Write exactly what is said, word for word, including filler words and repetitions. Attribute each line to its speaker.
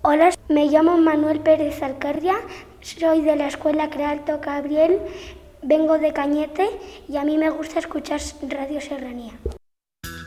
Speaker 1: Hola, me llamo Manuel Pérez Alcarria, soy de la Escuela Crealto Gabriel, vengo de Cañete y a mí me gusta escuchar Radio Serranía.